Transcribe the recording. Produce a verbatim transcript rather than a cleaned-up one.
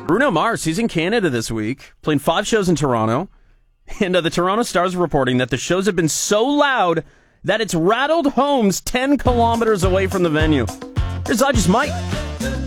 Bruno Mars, he's in Canada this week, playing five shows in Toronto. And uh, the Toronto Star's reporting that the shows have been so loud that it's rattled homes ten kilometers away from the venue. Here's I Just Might.